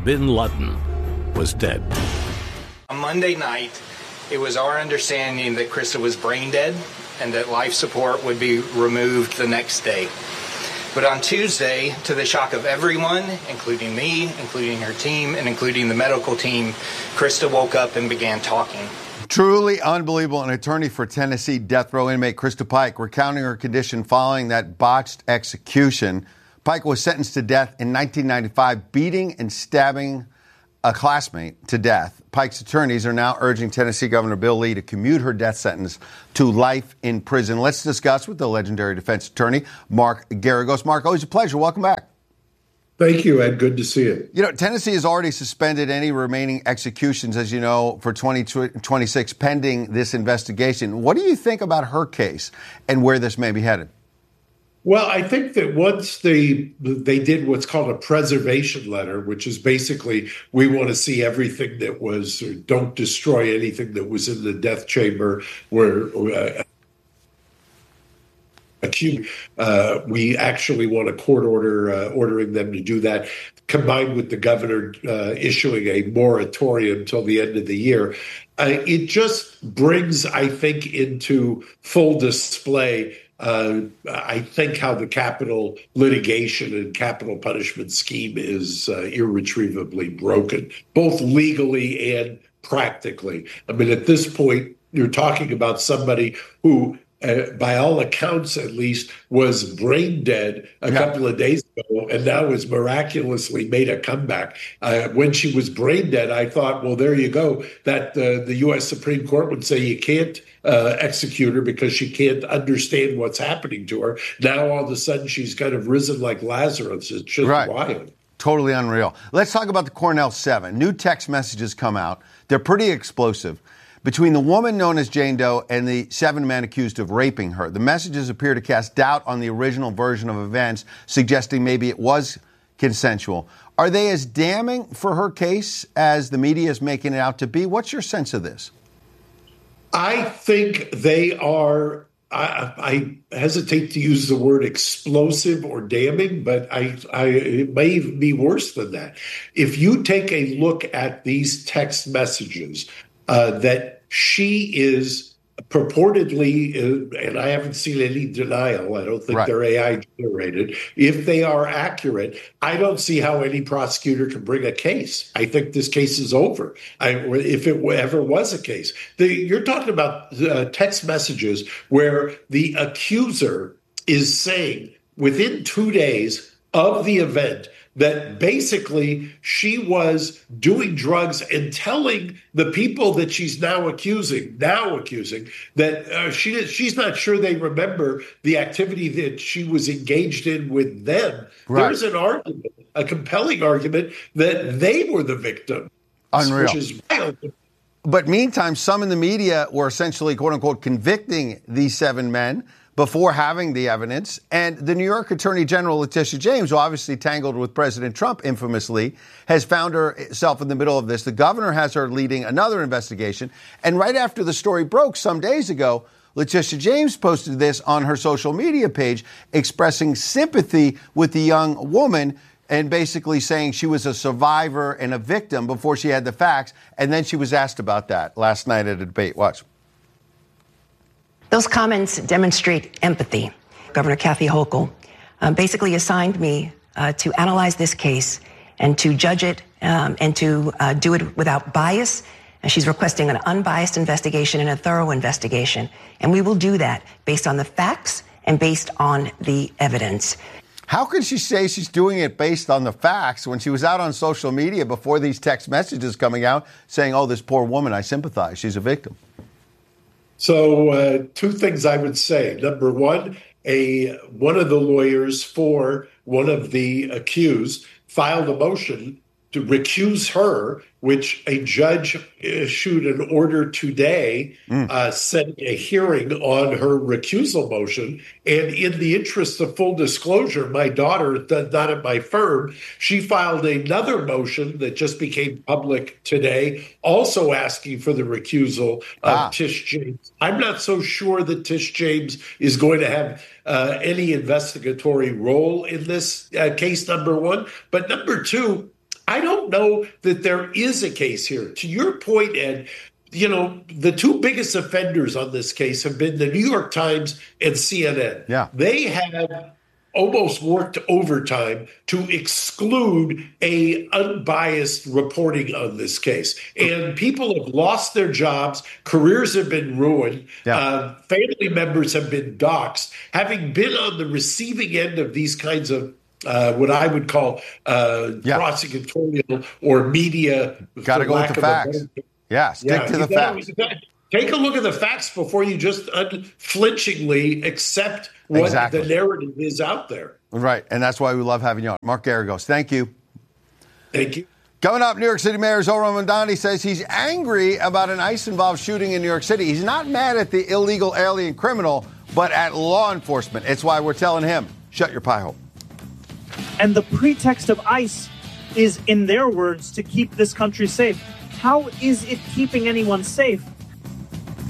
bin Laden was dead. On Monday night, it was our understanding that Krista was brain dead and that life support would be removed the next day. But on Tuesday, to the shock of everyone, including me, including her team, and including the medical team, Krista woke up and began talking. Truly unbelievable. An attorney for Tennessee death row inmate Krista Pike recounting her condition following that botched execution. Pike was sentenced to death in 1995, beating and stabbing a classmate to death. Pike's attorneys are now urging Tennessee Governor Bill Lee to commute her death sentence to life in prison. Let's discuss with the legendary defense attorney, Mark Geragos. Mark, always a pleasure. Welcome back. Thank you, Ed. Good to see you. You know, Tennessee has already suspended any remaining executions, as you know, for 2026 pending this investigation. What do you think about her case and where this may be headed? Well, I think that once they did what's called a preservation letter, which is basically we want to see everything that was, or don't destroy anything that was in the death chamber where we actually want a court order ordering them to do that, combined with the governor issuing a moratorium till the end of the year. It just brings, I think, into full display I think how the capital litigation and capital punishment scheme is irretrievably broken, both legally and practically. I mean, at this point, you're talking about somebody who, by all accounts at least, was brain dead a couple of days ago and now has miraculously made a comeback. When she was brain dead, I thought, well, there you go, that the U.S. Supreme Court would say you can't execute her because she can't understand what's happening to her. Now, all of a sudden, she's kind of risen like Lazarus. It's just wild. Totally unreal. Let's talk about the Cornell 7. New text messages come out. They're pretty explosive. Between the woman known as Jane Doe and the 7 men accused of raping her, the messages appear to cast doubt on the original version of events, suggesting maybe it was consensual. Are they as damning for her case as the media is making it out to be? What's your sense of this? I think they are, I hesitate to use the word explosive or damning, but it may even be worse than that. If you take a look at these text messages, that she is purportedly, and I haven't seen any denial, I don't think they're AI generated. If they are accurate, I don't see how any prosecutor can bring a case. I think this case is over, if it ever was a case. You're talking about text messages where the accuser is saying within 2 days of the event that basically she was doing drugs and telling the people that she's now accusing that she's not sure they remember the activity that she was engaged in with them. There's an argument, a compelling argument, that they were the victim. Unreal. Which is wild. But meantime, some in the media were essentially, quote unquote, convicting these 7 men before having the evidence. And the New York Attorney General, Letitia James, who obviously tangled with President Trump infamously, has found herself in the middle of this. The governor has her leading another investigation. And right after the story broke some days ago, Letitia James posted this on her social media page, expressing sympathy with the young woman and basically saying she was a survivor and a victim before she had the facts. And then she was asked about that last night at a debate. Watch. Those comments demonstrate empathy. Governor Kathy Hochul basically assigned me to analyze this case and to judge it and to do it without bias. And she's requesting an unbiased investigation and a thorough investigation. And we will do that based on the facts and based on the evidence. How can she say she's doing it based on the facts when she was out on social media before these text messages coming out saying, oh, this poor woman, I sympathize, she's a victim? So 2 things I would say. Number one, one of the lawyers for one of the accused filed a motion to recuse her, which a judge issued an order today, setting a hearing on her recusal motion. And in the interest of full disclosure, my daughter, not at my firm, she filed another motion that just became public today, also asking for the recusal of Tish James. I'm not so sure that Tish James is going to have any investigatory role in this case, number one. But number two, I don't know that there is a case here. To your point, Ed, the two biggest offenders on this case have been the New York Times and CNN. Yeah. They have almost worked overtime to exclude a unbiased reporting on this case. And people have lost their jobs. Careers have been ruined. Yeah. Family members have been doxxed. Having been on the receiving end of these kinds of what I would call prosecutorial or media. Got to go with the facts. Stick to the facts. Take a look at the facts before you just unflinchingly accept what the narrative is out there. Right, and that's why we love having you on. Mark Geragos, thank you. Thank you. Coming up, New York City Mayor Zohran Mamdani says he's angry about an ICE-involved shooting in New York City. He's not mad at the illegal alien criminal, but at law enforcement. It's why we're telling him, shut your pie hole. And the pretext of ICE is, in their words, to keep this country safe. How is it keeping anyone safe